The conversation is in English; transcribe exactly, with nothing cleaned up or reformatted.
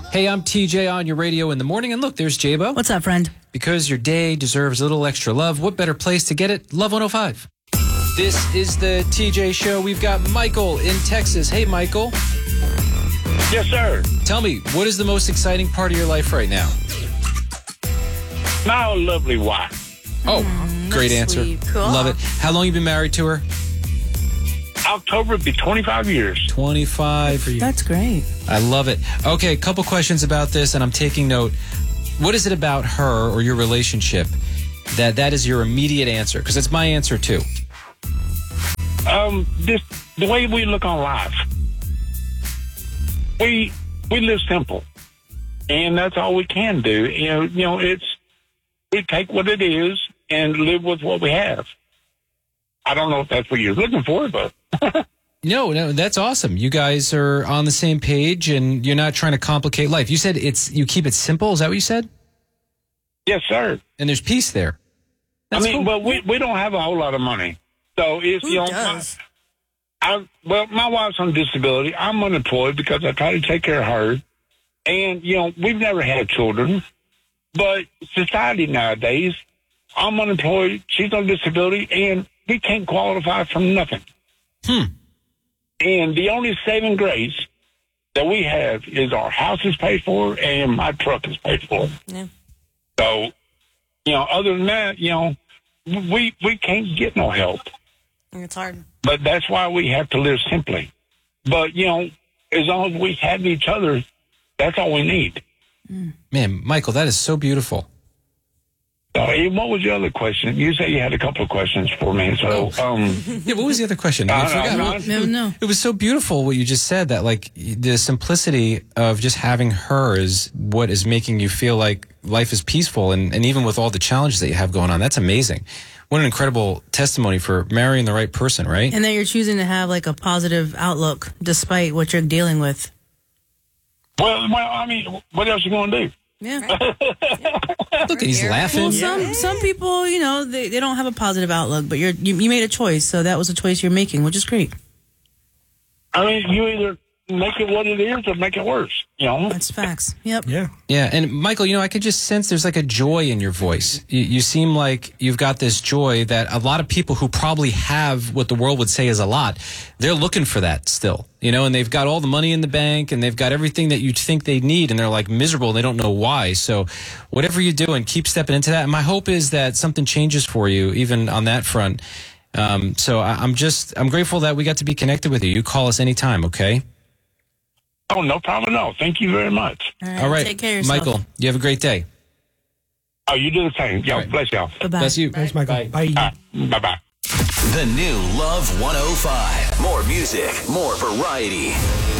Hey, I'm T J on your radio in the morning. And look, there's J-Bo. What's up, friend? Because your day deserves a little extra love, what better place to get it? Love one oh five. This is the T J Show. We've got Michael in Texas. Hey, Michael. Yes, sir. Tell me, what is the most exciting part of your life right now? My lovely wife. Oh, Mm, great that's answer. sweet. Cool. Love it. How long you been married to her? October would be twenty-five years. twenty-five. That's great. I love it. Okay, a couple questions about this, and I'm taking note. What is it about her or your relationship that that is your immediate answer? Because it's my answer, too. Um, this the way we look on life. We we live simple, and that's all we can do. You know, you know, it's we take what it is and live with what we have. I don't know if that's what you're looking for, but No, no, that's awesome. You guys are on the same page, and you're not trying to complicate life. You said it's you keep it simple. Is that what you said? yes, sir. And there's peace there. That's I mean, cool. but we we don't have a whole lot of money, so it's Who you know. does? I, well, my wife's on disability. I'm unemployed because I try to take care of her. And, you know, we've never had children. But society nowadays, I'm unemployed, she's on disability, and we can't qualify for nothing. Hmm. And the only saving grace that we have is our house is paid for and my truck is paid for. Yeah. So, you know, other than that, you know, we we can't get no help. It's hard. But that's why we have to live simply. But, you know, as long as we have each other, that's all we need. Man, Michael, that is so beautiful. So, and what was the other question? You said you had a couple of questions for me. So, um, Yeah, what was the other question? I I forgot. don't know. No, no. It was so beautiful what you just said, that like the simplicity of just having her is what is making you feel like life is peaceful, and, and even with all the challenges that you have going on, that's amazing. What an incredible testimony for marrying the right person, right? And that you're choosing to have like a positive outlook despite what you're dealing with. well, well, I mean, what else you going to do? Yeah. Look, he's laughing. Well, some some people, you know, they, they don't have a positive outlook, but you're you, you made a choice, so that was a choice you're making, which is great. I mean, you either make it what it is or make it worse, you know? That's facts. Yep. Yeah. Yeah, and Michael, you know, I could just sense there's like a joy in your voice. You, you seem like you've got this joy that a lot of people who probably have what the world would say is a lot, they're looking for that still, you know, and they've got all the money in the bank and they've got everything that you think they need, and they're like miserable and they don't know why. So whatever you're doing, keep stepping into that. And my hope is that something changes for you, even on that front. Um, so I, I'm just, I'm grateful that we got to be connected with you. You call us anytime, okay? Oh, no problem at all. Thank you very much. All right. All right. Take care of yourself. Michael, you have a great day. Oh, you do the same. Y'all, All right. bless y'all. Bye-bye. Bless you. Thanks, Michael. Bye. Bye. Uh, bye-bye. The new Love one oh five. More music, more variety.